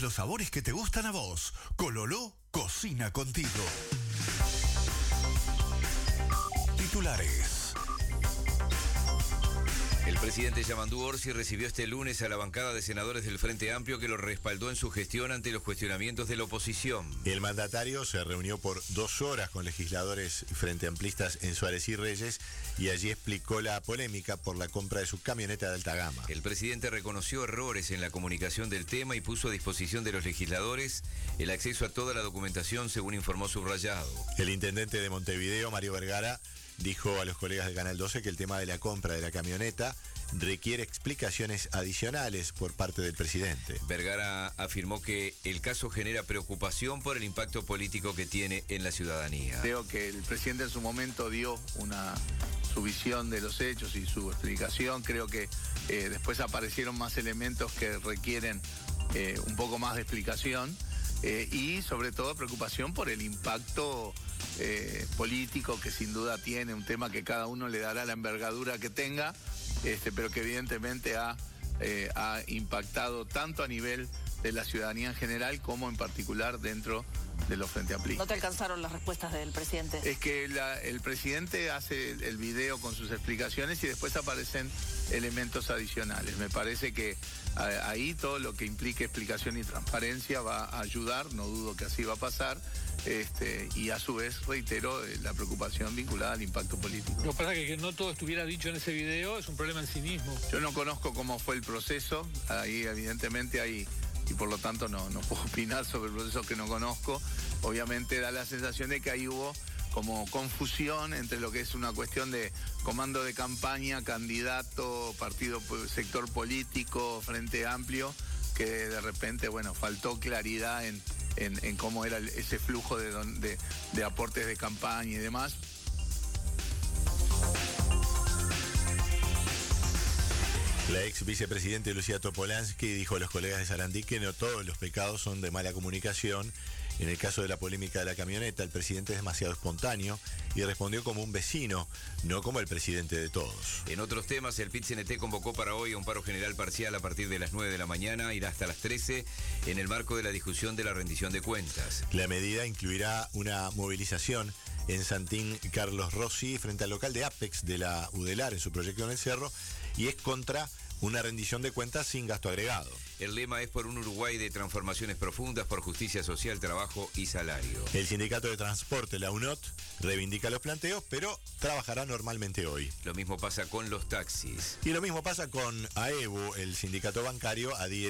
los sabores que te gustan a vos. Cololó cocina contigo. Titulares. El presidente Yamandú Orsi recibió este lunes a la bancada de senadores del Frente Amplio que lo respaldó en su gestión ante los cuestionamientos de la oposición. El mandatario se reunió por 2 horas con legisladores frente amplistas en Suárez y Reyes y allí explicó la polémica por la compra de su camioneta de alta gama. El presidente reconoció errores en la comunicación del tema y puso a disposición de los legisladores el acceso a toda la documentación, según informó Subrayado. El intendente de Montevideo, Mario Vergara, dijo a los colegas del Canal 12 que el tema de la compra de la camioneta requiere explicaciones adicionales por parte del presidente. Vergara afirmó que el caso genera preocupación por el impacto político que tiene en la ciudadanía. Creo que el presidente en su momento dio su visión de los hechos y su explicación. Creo que después aparecieron más elementos que requieren un poco más de explicación y sobre todo preocupación por el impacto político que sin duda tiene, un tema que cada uno le dará la envergadura que tenga, pero que evidentemente ha impactado tanto a nivel de la ciudadanía en general como en particular dentro de los Frente Amplistas. ¿No te alcanzaron las respuestas del presidente? Es que el presidente hace el video con sus explicaciones y después aparecen elementos adicionales. Me parece que ahí todo lo que implique explicación y transparencia va a ayudar, no dudo que así va a pasar, y a su vez reitero la preocupación vinculada al impacto político. Lo que pasa es que no todo estuviera dicho en ese video es un problema en sí mismo. Yo no conozco cómo fue el proceso, ahí evidentemente hay, y por lo tanto no puedo opinar sobre el proceso que no conozco. Obviamente da la sensación de que ahí hubo como confusión entre lo que es una cuestión de comando de campaña, candidato, partido, sector político, Frente Amplio, que de repente, faltó claridad en cómo era ese flujo de aportes de campaña y demás. La ex vicepresidente Lucía Topolansky dijo a los colegas de Sarandí que no todos los pecados son de mala comunicación. En el caso de la polémica de la camioneta, el presidente es demasiado espontáneo y respondió como un vecino, no como el presidente de todos. En otros temas, el PIT-CNT convocó para hoy a un paro general parcial a partir de las 9 de la mañana, irá hasta las 13, en el marco de la discusión de la rendición de cuentas. La medida incluirá una movilización en Santín Carlos Rossi frente al local de Apex de la UDELAR en su proyecto en el Cerro y es contra una rendición de cuentas sin gasto agregado. El lema es por un Uruguay de transformaciones profundas, por justicia social, trabajo y salario. El sindicato de transporte, la UNOT, reivindica los planteos, pero trabajará normalmente hoy. Lo mismo pasa con los taxis. Y lo mismo pasa con AEBU, el sindicato bancario adhiere